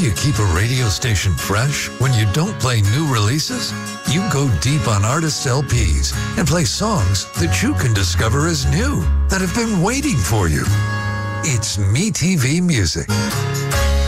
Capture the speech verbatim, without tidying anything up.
you keep a radio station fresh when you don't play new releases? You go deep on artists' L Ps and play songs that you can discover as new, that have been waiting for you. It's MeTV Music.